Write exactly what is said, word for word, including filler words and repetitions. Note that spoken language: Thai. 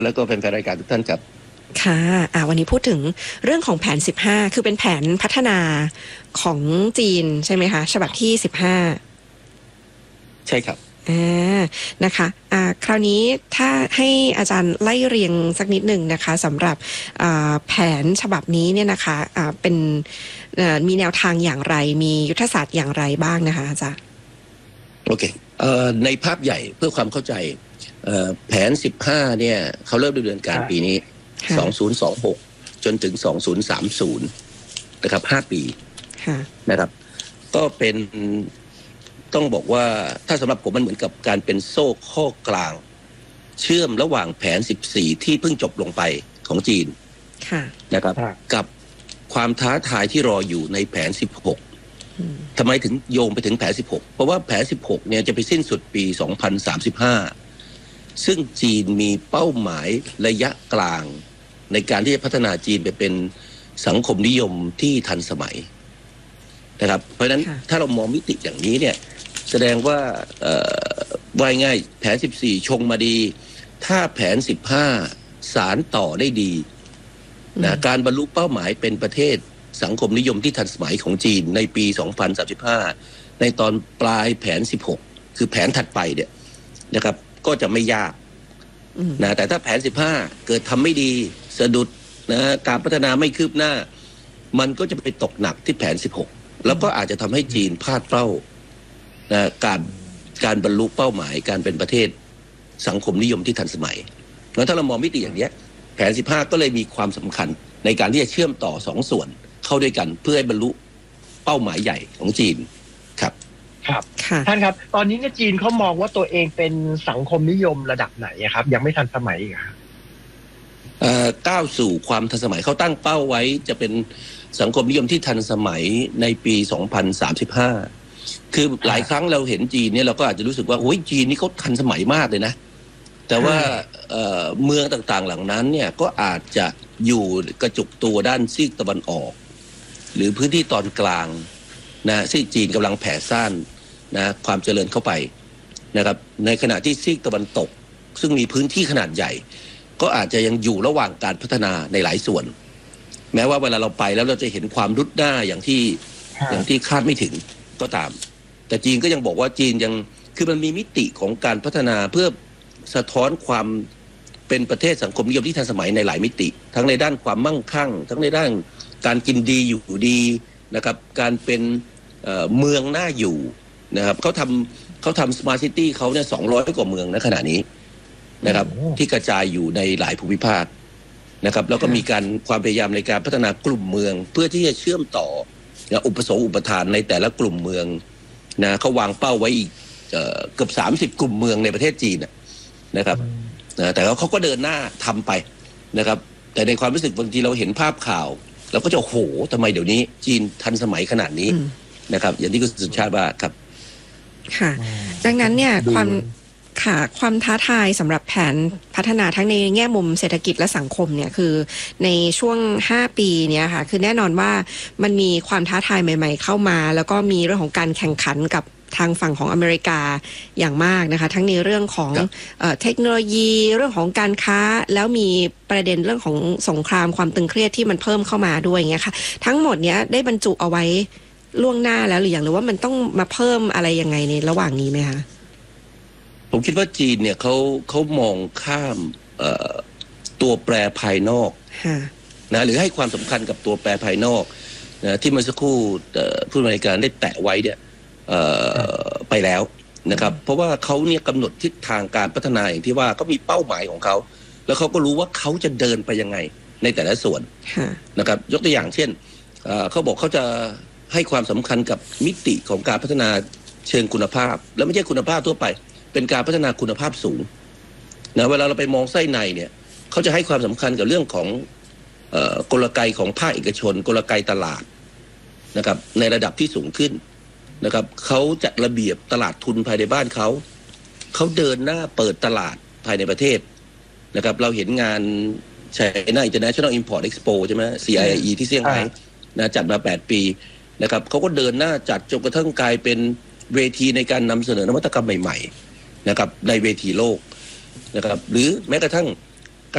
แล้วก็แฟนๆรายการทุกท่านครับค่ะอ่าวันนี้พูดถึงเรื่องของแผนสิบห้าคือเป็นแผนพัฒนาของจีนใช่ไหมคะฉบับที่สิบห้าใช่ครับอ่านะคะอ่าคราวนี้ถ้าให้อาจารย์ไล่เรียงสักนิดหนึ่งนะคะสำหรับอ่าแผนฉบับนี้เนี่ยนะคะอ่าเป็นอ่ามีแนวทางอย่างไรมียุทธศาสตร์อย่างไรบ้างนะคะอาจารย์โอเคเอ่อในภาพใหญ่เพื่อความเข้าใจเอ่อแผนสิบห้าเนี่ยเขาเริ่มดำเนินการปีนี้สองพันยี่สิบหกจนถึงสองพันสามสิบนะครับห้าปีนะครับก็เป็นต้องบอกว่าถ้าสำหรับผมมันเหมือนกับการเป็นโซ่ข้อกลางเชื่อมระหว่างแผนสิบสี่ที่เพิ่งจบลงไปของจีนนะครับกับความท้าทายที่รออยู่ในแผนสิบหกทำไมถึงโยงไปถึงแผนสิบหกเพราะว่าแผนสิบหกเนี่ยจะไปสิ้นสุดปีสองพันสามสิบห้าซึ่งจีนมีเป้าหมายระยะกลางในการที่จะพัฒนาจีนไปเป็นสังคมนิยมที่ทันสมัยนะครับเพราะฉะนั้นถ้าเรามองมิติอย่างนี้เนี่ยแสดงว่าว่าง่ายแผนสิบสี่ชงมาดีถ้าแผนสิบห้าสารต่อได้ดีนะการบรรลุเป้าหมายเป็นประเทศสังคมนิยมที่ทันสมัยของจีนในปีสองพันสามสิบห้าในตอนปลายแผนสิบหกคือแผนถัดไปเนี่ยนะครับก็จะไม่ยากนะแต่ถ้าแผนสิบห้าเกิดทำไม่ดีสะดุดนะการพัฒนาไม่คืบหน้ามันก็จะไปตกหนักที่แผนสิบหกแล้วก็อาจจะทำให้จีนพลาดเป้านะการการบรรลุเป้าหมายการเป็นประเทศสังคมนิยมที่ทันสมัยแล้วถ้าเรามองมิติอย่างนี้แผนสิบห้าก็เลยมีความสำคัญในการที่จะเชื่อมต่อสองส่วนเข้าด้วยกันเพื่อให้บรรลุเป้าหมายใหญ่ของจีนครับครับท่านครับตอนนี้เนี่ยจีนเขามองว่าตัวเองเป็นสังคมนิยมระดับไหนครับยังไม่ทันสมัยอีกครับก้าวสู่ความทันสมัยเขาตั้งเป้าไว้จะเป็นสังคมนิยมที่ทันสมัยในปีสองพันสามสิบห้าคือหลายครั้งเราเห็นจีนเนี่ยเราก็อาจจะรู้สึกว่าโอ้ยจีนนี่เขาทันสมัยมากเลยนะแต่ว่า เ, เมืองต่างๆเหล่านั้นเนี่ยก็อาจจะอยู่กระจุกตัวด้านซีกตะวันออกหรือพื้นที่ตอนกลางนะที่จีนกำลังแผ่ซ่านนะความเจริญเข้าไปนะครับในขณะที่ซีกตะวันตกซึ่งมีพื้นที่ขนาดใหญ่ก็อาจจะยังอยู่ระหว่างการพัฒนาในหลายส่วนแม้ว่าเวลาเราไปแล้วเราจะเห็นความรุดหน้าอย่างที่อย่างที่คาดไม่ถึงก็ตามแต่จีนก็ยังบอกว่าจีนยังคือมันมีมิติของการพัฒนาเพื่อสะท้อนความเป็นประเทศสังคมนิยมที่ทันสมัยในหลายมิติทั้งในด้านความมั่งคั่งทั้งในด้านการกินดีอยู่ดีนะครับการเป็นเอ่อเมืองน่าอยู่นะครับเขาทำเขาทำสมาร์ทซิตี้เขาเนี่ยสองร้อยกว่าเมืองในขณะนี้นะครับที่กระจายอยู่ในหลายภูมิภาคนะครับแล้วก็มีการความพยายามในการพัฒนากลุ่มเมืองเพื่อที่จะเชื่อมต่ออุปสงค์อุปทานในแต่ละกลุ่มเมืองนะเขาวางเป้าไว้อีกเอ่อเกือบสามสิบกลุ่มเมืองในประเทศจีนนะครับนะแต่เขาก็เดินหน้าทำไปนะครับแต่ในความรู้สึกบางทีเราเห็นภาพข่าวเราก็จะโอ้โหทำไมเดี๋ยวนี้จีนทันสมัยขนาดนี้นะครับอย่างที่คุณสุชาติว่าครับค่ะดังนั้นเนี่ยความค่ะความท้าทายสำหรับแผนพัฒนาทั้งในแง่มุมเศรษฐกิจและสังคมเนี่ยคือในช่วงห้าปีเนี่ยค่ะคือแน่นอนว่ามันมีความท้าทายใหม่ๆเข้ามาแล้วก็มีเรื่องของการแข่งขันกับทางฝั่งของอเมริกาอย่างมากนะคะทั้งในเรื่องของเอ่อเทคโนโลยีเรื่องของการค้าแล้วมีประเด็นเรื่องของสงครามความตึงเครียดที่มันเพิ่มเข้ามาด้วยอย่างเงี้ยค่ะทั้งหมดเนี้ยได้บรรจุเอาไว้ล่วงหน้าแล้วหรือยังหรือว่ามันต้องมาเพิ่มอะไรยังไงในระหว่างนี้ไหมคะผมคิดว่าจีนเนี่ยเขาเขามองข้ามตัวแปรภายนอกนะหรือให้ความสำคัญกับตัวแปรภายนอกนะที่เมื่อสักครู่ผู้บริการได้แตะไว้เนี่ยไปแล้วนะครับเพราะว่าเขาเนี่ยกำหนดทิศทางการพัฒนาอย่างที่ว่าเขามีเป้าหมายของเขาแล้วเขาก็รู้ว่าเขาจะเดินไปยังไงในแต่ละส่วนนะครับยกตัวอย่างเช่นเขาบอกเขาจะให้ความสำคัญกับมิติของการพัฒนาเชิงคุณภาพและไม่ใช่คุณภาพทั่วไปเป็นการพัฒนาคุณภาพสูงนะเวลาเราไปมองไส้ในเนี่ยเขาจะให้ความสำคัญกับเรื่องของเอ่อกลไกของภาคเอกชนกลไกตลาดนะครับในระดับที่สูงขึ้นนะครับเขาจัดระเบียบตลาดทุนภายในบ้านเขาเขาเดินหน้าเปิดตลาดภายในประเทศนะครับเราเห็นงาน China International Import Expo ใช่ไหม ซี ไอ ไอ อี ที่เซี่ยงไฮ้นะจัดมาแปดปีนะครับเขาก็เดินหน้าจัดจนกระทั่งกลายเป็นเวทีในการนำเสนอนวัตกรรมใหม่ๆนะครับในเวทีโลกนะครับหรือแม้กระทั่ง